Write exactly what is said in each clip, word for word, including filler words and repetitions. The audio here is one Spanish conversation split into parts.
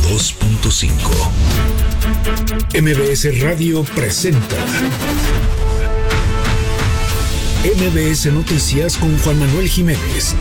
dos punto cinco. M B S Radio presenta M B S Noticias con Juan Manuel Jiménez.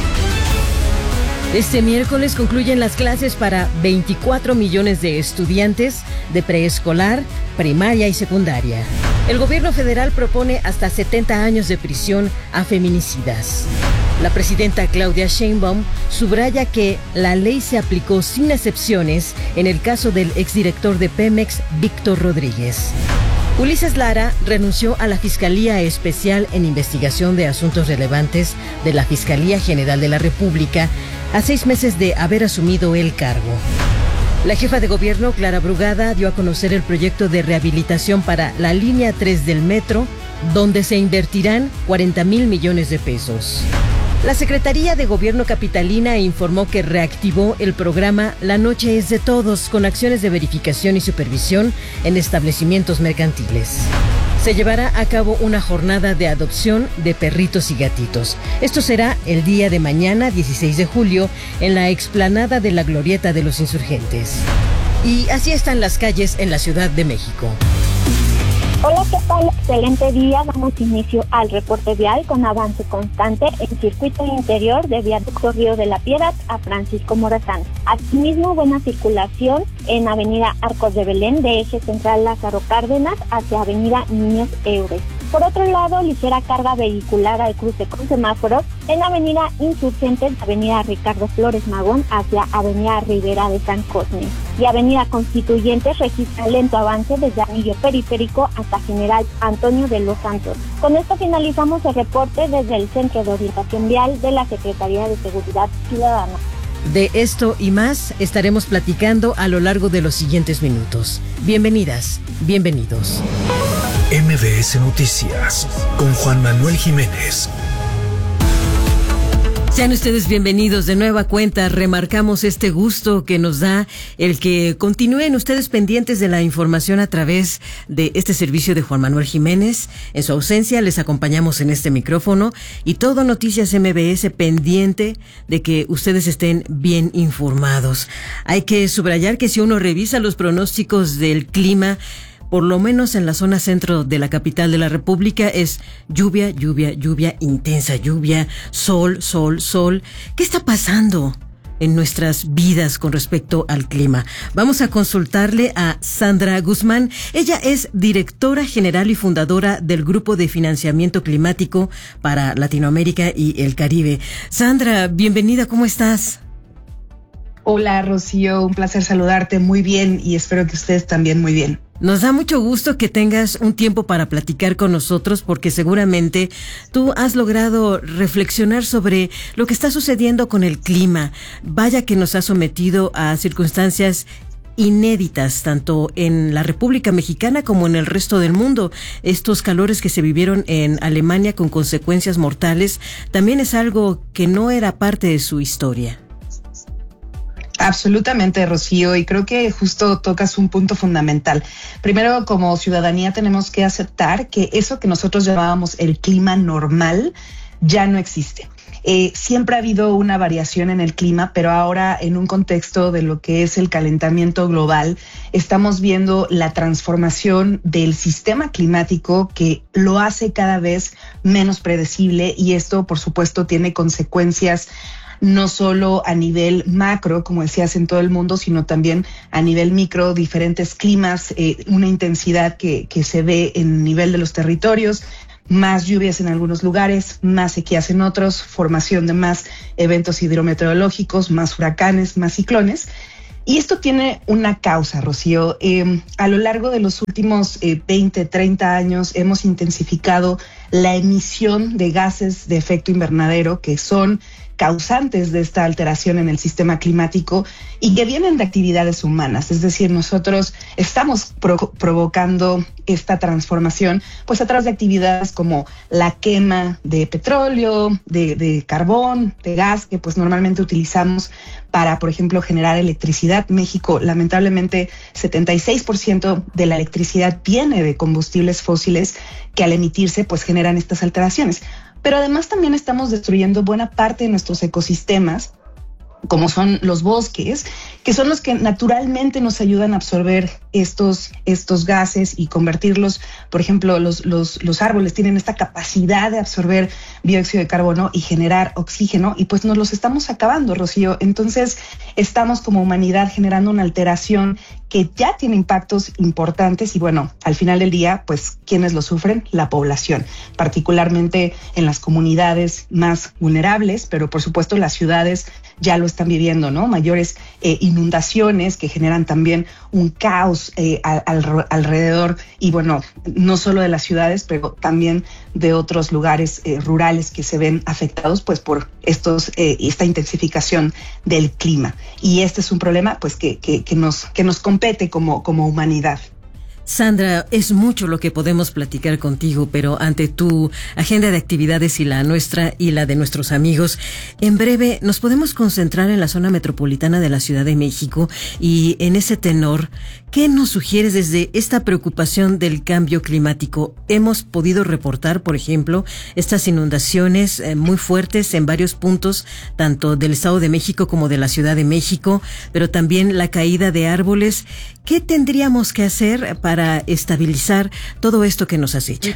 Este miércoles concluyen las clases para veinticuatro millones de estudiantes de preescolar, primaria y secundaria. El gobierno federal propone hasta setenta años de prisión a feminicidas. La presidenta Claudia Sheinbaum subraya que la ley se aplicó sin excepciones en el caso del exdirector de Pemex, Víctor Rodríguez. Ulises Lara renunció a la Fiscalía Especial en Investigación de Asuntos Relevantes de la Fiscalía General de la República a seis meses de haber asumido el cargo. La jefa de gobierno, Clara Brugada, dio a conocer el proyecto de rehabilitación para la línea tres del metro, donde se invertirán cuarenta mil millones de pesos. La Secretaría de Gobierno capitalina informó que reactivó el programa La Noche es de Todos con acciones de verificación y supervisión en establecimientos mercantiles. Se llevará a cabo una jornada de adopción de perritos y gatitos. Esto será el día de mañana, dieciséis de julio, en la explanada de la Glorieta de los Insurgentes. Y así están las calles en la Ciudad de México. Hola, ¿qué tal? Excelente día. Damos inicio al reporte vial con avance constante en circuito interior de Viaducto Río de la Piedad a Francisco Morazán. Asimismo, buena circulación en Avenida Arcos de Belén de eje central Lázaro Cárdenas hacia Avenida Niños Eures. Por otro lado, ligera carga vehicular al cruce con semáforos en Avenida Insurgentes, Avenida Ricardo Flores Magón hacia Avenida Rivera de San Cosme. Y Avenida Constituyentes registra lento avance desde Anillo Periférico hasta General Antonio de los Santos. Con esto finalizamos el reporte desde el Centro de Orientación Vial de la Secretaría de Seguridad Ciudadana. De esto y más estaremos platicando a lo largo de los siguientes minutos. Bienvenidas, bienvenidos. M B S Noticias con Juan Manuel Jiménez. Sean ustedes bienvenidos de nueva cuenta. Remarcamos este gusto que nos da el que continúen ustedes pendientes de la información a través de este servicio de Juan Manuel Jiménez. En su ausencia les acompañamos en este micrófono y todo Noticias M B S pendiente de que ustedes estén bien informados. Hay que subrayar que si uno revisa los pronósticos del clima, por lo menos en la zona centro de la capital de la República, es lluvia, lluvia, lluvia, intensa lluvia, sol, sol, sol. ¿Qué está pasando en nuestras vidas con respecto al clima? Vamos a consultarle a Sandra Guzmán. Ella es directora general y fundadora del Grupo de Financiamiento Climático para Latinoamérica y el Caribe. Sandra, bienvenida, ¿cómo estás? Hola, Rocío, un placer saludarte, muy bien, y espero que ustedes también muy bien. Nos da mucho gusto que tengas un tiempo para platicar con nosotros porque seguramente tú has logrado reflexionar sobre lo que está sucediendo con el clima. Vaya que nos ha sometido a circunstancias inéditas, tanto en la República Mexicana como en el resto del mundo. Estos calores que se vivieron en Alemania con consecuencias mortales también es algo que no era parte de su historia. Absolutamente, Rocío, y creo que justo tocas un punto fundamental. Primero, como ciudadanía tenemos que aceptar que eso que nosotros llamábamos el clima normal ya no existe. Eh, siempre ha habido una variación en el clima, pero ahora en un contexto de lo que es el calentamiento global, estamos viendo la transformación del sistema climático que lo hace cada vez menos predecible, y esto, por supuesto, tiene consecuencias no solo a nivel macro, como decías, en todo el mundo, sino también a nivel micro, diferentes climas, eh, una intensidad que, que se ve en el nivel de los territorios, más lluvias en algunos lugares, más sequías en otros, formación de más eventos hidrometeorológicos, más huracanes, más ciclones. Y esto tiene una causa, Rocío. Eh, a lo largo de los últimos eh, veinte, treinta años hemos intensificado la emisión de gases de efecto invernadero que son causantes de esta alteración en el sistema climático y que vienen de actividades humanas. Es decir, nosotros estamos pro- provocando esta transformación pues a través de actividades como la quema de petróleo, de, de carbón, de gas, que pues normalmente utilizamos para, por ejemplo, generar electricidad. México, lamentablemente, setenta y seis por ciento de la electricidad viene de combustibles fósiles que al emitirse pues generan estas alteraciones. Pero además también estamos destruyendo buena parte de nuestros ecosistemas como son los bosques, que son los que naturalmente nos ayudan a absorber estos, estos gases y convertirlos. Por ejemplo, los, los, los árboles tienen esta capacidad de absorber dióxido de carbono y generar oxígeno, y pues nos los estamos acabando, Rocío. Entonces, estamos como humanidad generando una alteración que ya tiene impactos importantes y bueno, al final del día, pues, ¿quiénes lo sufren? La población, particularmente en las comunidades más vulnerables, pero por supuesto las ciudades ya lo están viviendo, ¿no? Mayores eh, inundaciones que generan también un caos eh, al, al, alrededor y bueno, no solo de las ciudades, pero también de otros lugares eh, rurales que se ven afectados pues por estos eh, esta intensificación del clima. Y este es un problema pues que, que, que nos que nos compete como, como humanidad. Sandra, es mucho lo que podemos platicar contigo, pero ante tu agenda de actividades y la nuestra y la de nuestros amigos, en breve nos podemos concentrar en la zona metropolitana de la Ciudad de México y en ese tenor, ¿qué nos sugieres desde esta preocupación del cambio climático? Hemos podido reportar, por ejemplo, estas inundaciones eh, muy fuertes en varios puntos, tanto del Estado de México como de la Ciudad de México, pero también la caída de árboles. ¿Qué tendríamos que hacer para estabilizar todo esto que nos has dicho?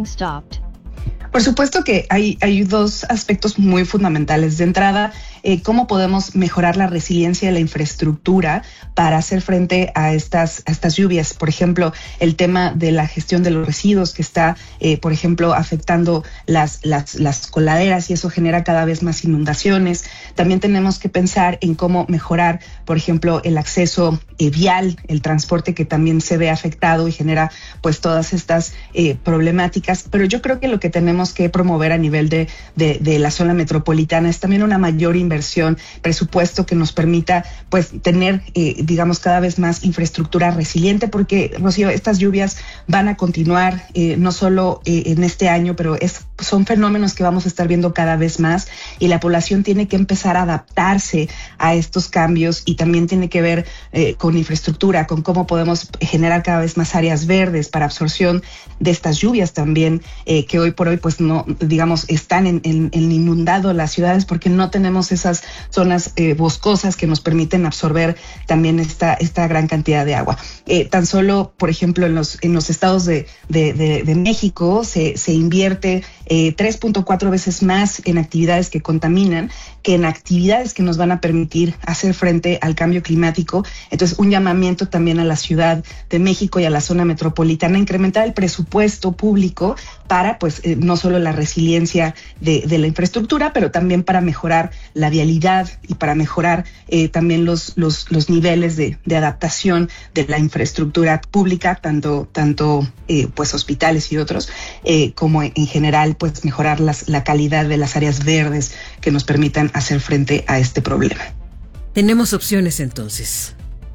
Por supuesto que hay, hay dos aspectos muy fundamentales. De entrada, eh, cómo podemos mejorar la resiliencia de la infraestructura para hacer frente a estas, a estas lluvias. Por ejemplo, el tema de la gestión de los residuos que está, eh, por ejemplo, afectando las, las, las coladeras y eso genera cada vez más inundaciones. También tenemos que pensar en cómo mejorar, por ejemplo, el acceso eh, vial, el transporte que también se ve afectado y genera pues todas estas eh, problemáticas. Pero yo creo que lo que tenemos que promover a nivel de, de, de la zona metropolitana es también una mayor inversión, presupuesto que nos permita pues tener, eh, digamos, cada vez más infraestructura resiliente, porque, Rocío, estas lluvias van a continuar eh, no solo eh, en este año, pero es, son fenómenos que vamos a estar viendo cada vez más y la población tiene que empezar a adaptarse a estos cambios y también tiene que ver eh, con infraestructura, con cómo podemos generar cada vez más áreas verdes para absorción de estas lluvias también, eh, que hoy por hoy pues no, digamos, están en, en, en inundado las ciudades porque no tenemos esas zonas eh, boscosas que nos permiten absorber también esta, esta gran cantidad de agua. Eh, tan solo, por ejemplo, en los, en los estados de, de, de, de México se, se invierte eh, tres punto cuatro veces más en actividades que contaminan que en actividades que nos van a permitir hacer frente al cambio climático. Entonces, un llamamiento también a la Ciudad de México y a la zona metropolitana, incrementar el presupuesto público para, pues, eh, no solo la resiliencia de, de la infraestructura, pero también para mejorar la vialidad y para mejorar eh, también los, los, los niveles de, de adaptación de la infraestructura pública, tanto, tanto eh, pues, hospitales y otros, eh, como en general, pues, mejorar las, la calidad de las áreas verdes que nos permitan hacer frente a este problema. Tenemos opciones entonces.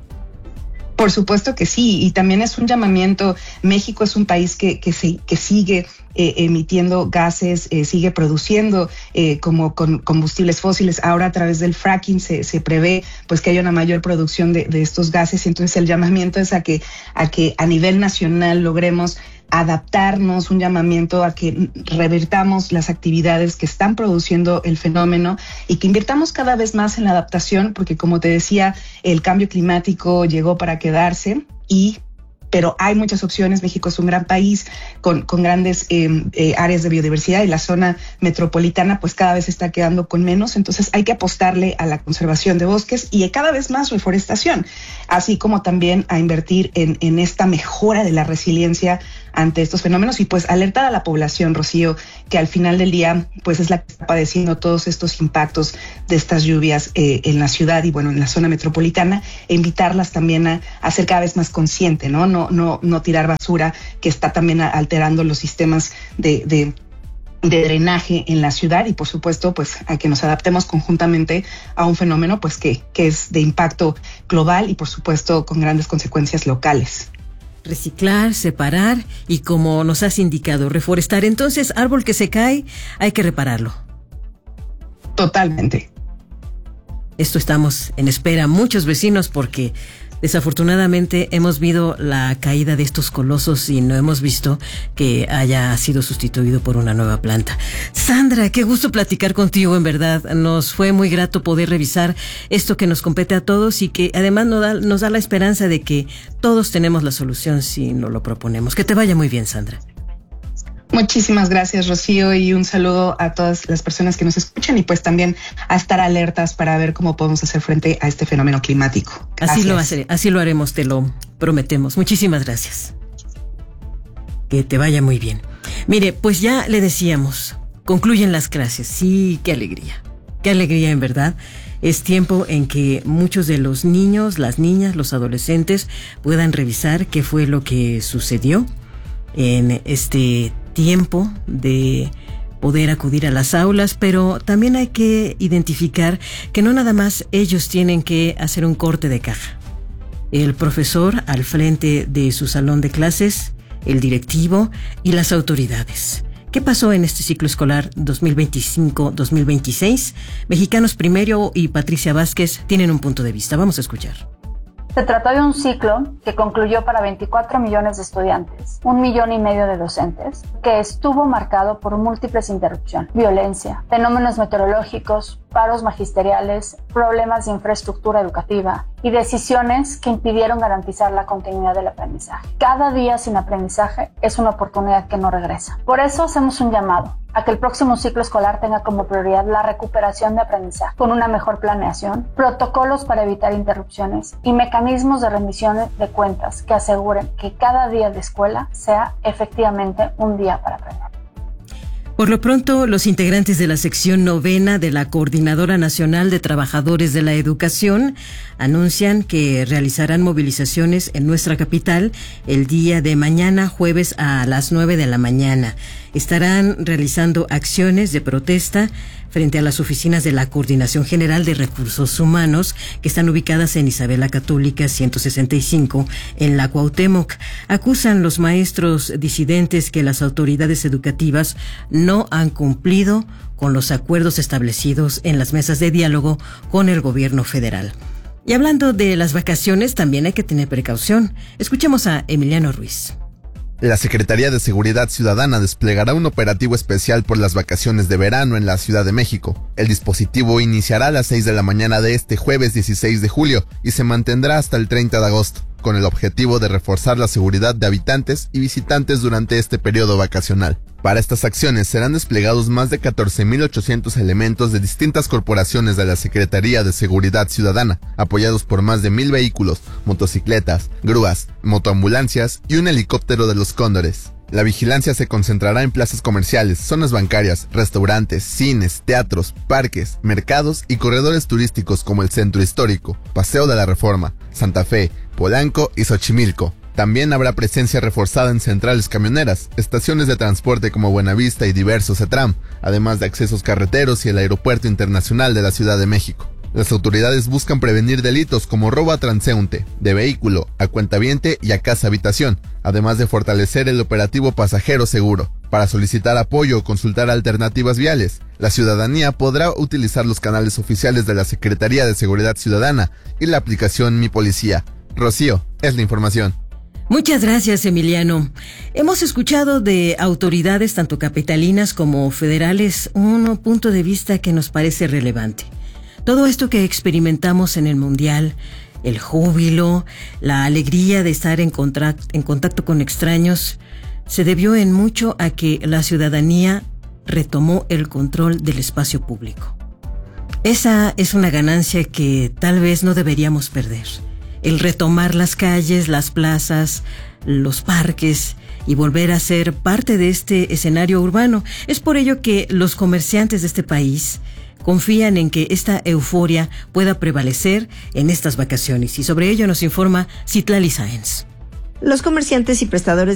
Por supuesto que sí, y también es un llamamiento. México es un país que, que, se, que sigue eh, emitiendo gases, eh, sigue produciendo eh, como con combustibles fósiles. Ahora a través del fracking se, se prevé pues que haya una mayor producción de, de estos gases. Entonces el llamamiento es a que a que a nivel nacional logremos adaptarnos, un llamamiento a que revertamos las actividades que están produciendo el fenómeno y que invirtamos cada vez más en la adaptación, porque como te decía, el cambio climático llegó para quedarse y pero hay muchas opciones. México es un gran país con, con grandes eh, eh, áreas de biodiversidad y la zona metropolitana pues cada vez está quedando con menos, entonces hay que apostarle a la conservación de bosques y cada vez más reforestación, así como también a invertir en, en esta mejora de la resiliencia ante estos fenómenos y pues alertar a la población, Rocío, que al final del día pues es la que está padeciendo todos estos impactos de estas lluvias eh, en la ciudad y bueno, en la zona metropolitana, e invitarlas también a, a ser cada vez más consciente, ¿no? No, no, no tirar basura que está también alterando los sistemas de, de de drenaje en la ciudad y por supuesto pues a que nos adaptemos conjuntamente a un fenómeno pues que, que es de impacto global y por supuesto con grandes consecuencias locales. Reciclar, separar y, como nos has indicado, reforestar. Entonces, árbol que se cae, hay que repararlo. Totalmente. Esto estamos en espera muchos vecinos porque Desafortunadamente hemos visto la caída de estos colosos y no hemos visto que haya sido sustituido por una nueva planta. Sandra, qué gusto platicar contigo, en verdad. Nos fue muy grato poder revisar esto que nos compete a todos y que además nos da, nos da la esperanza de que todos tenemos la solución si nos lo proponemos. Que te vaya muy bien, Sandra. Muchísimas gracias, Rocío, y un saludo a todas las personas que nos escuchan y pues también a estar alertas para ver cómo podemos hacer frente a este fenómeno climático. Gracias. Así lo hace, así lo haremos, te lo prometemos. Muchísimas gracias. Que te vaya muy bien. Mire, pues ya le decíamos, concluyen las clases. Sí, qué alegría. Qué alegría, en verdad. Es tiempo en que muchos de los niños, las niñas, los adolescentes puedan revisar qué fue lo que sucedió en este tiempo de poder acudir a las aulas, pero también hay que identificar que no nada más ellos tienen que hacer un corte de caja. El profesor al frente de su salón de clases, el directivo y las autoridades. ¿Qué pasó en este ciclo escolar dos mil veinticinco dos mil veintiséis? Mexicanos Primero y Patricia Vázquez tienen un punto de vista. Vamos a escuchar. Se trató de un ciclo que concluyó para veinticuatro millones de estudiantes, un millón y medio de docentes, que estuvo marcado por múltiples interrupciones, violencia, fenómenos meteorológicos, paros magisteriales, problemas de infraestructura educativa y decisiones que impidieron garantizar la continuidad del aprendizaje. Cada día sin aprendizaje es una oportunidad que no regresa. Por eso hacemos un llamado a que el próximo ciclo escolar tenga como prioridad la recuperación de aprendizaje, con una mejor planeación, protocolos para evitar interrupciones y mecanismos de rendición de cuentas que aseguren que cada día de escuela sea efectivamente un día para aprender. Por lo pronto, los integrantes de la sección novena de la Coordinadora Nacional de Trabajadores de la Educación anuncian que realizarán movilizaciones en nuestra capital el día de mañana, jueves, a las nueve de la mañana. Estarán realizando acciones de protesta frente a las oficinas de la Coordinación General de Recursos Humanos, que están ubicadas en Isabel la Católica ciento sesenta y cinco, en la Cuauhtémoc. Acusan los maestros disidentes que las autoridades educativas no han cumplido con los acuerdos establecidos en las mesas de diálogo con el gobierno federal. Y hablando de las vacaciones, también hay que tener precaución. Escuchemos a Emiliano Ruiz. La Secretaría de Seguridad Ciudadana desplegará un operativo especial por las vacaciones de verano en la Ciudad de México. El dispositivo iniciará a las seis de la mañana de este jueves dieciséis de julio y se mantendrá hasta el treinta de agosto, con el objetivo de reforzar la seguridad de habitantes y visitantes durante este periodo vacacional. Para estas acciones serán desplegados más de catorce mil ochocientos elementos de distintas corporaciones de la Secretaría de Seguridad Ciudadana, apoyados por más de mil vehículos, motocicletas, grúas, motoambulancias y un helicóptero de los Cóndores. La vigilancia se concentrará en plazas comerciales, zonas bancarias, restaurantes, cines, teatros, parques, mercados y corredores turísticos como el Centro Histórico, Paseo de la Reforma, Santa Fe, Polanco y Xochimilco. También habrá presencia reforzada en centrales camioneras, estaciones de transporte como Buenavista y diversos CETRAM, además de accesos carreteros y el Aeropuerto Internacional de la Ciudad de México. Las autoridades buscan prevenir delitos como robo a transeúnte, de vehículo, a cuentaviente y a casa habitación, además de fortalecer el operativo pasajero seguro. Para solicitar apoyo o consultar alternativas viales, la ciudadanía podrá utilizar los canales oficiales de la Secretaría de Seguridad Ciudadana y la aplicación Mi Policía. Rocío, es la información. Muchas gracias, Emiliano. Hemos escuchado de autoridades tanto capitalinas como federales un punto de vista que nos parece relevante. Todo esto que experimentamos en el Mundial, el júbilo, la alegría de estar en, contra- en contacto con extraños, se debió en mucho a que la ciudadanía retomó el control del espacio público. Esa es una ganancia que tal vez no deberíamos perder. El retomar las calles, las plazas, los parques y volver a ser parte de este escenario urbano. Es por ello que los comerciantes de este país confían en que esta euforia pueda prevalecer en estas vacaciones. Y sobre ello nos informa Citlali Sáenz. Los comerciantes y prestadores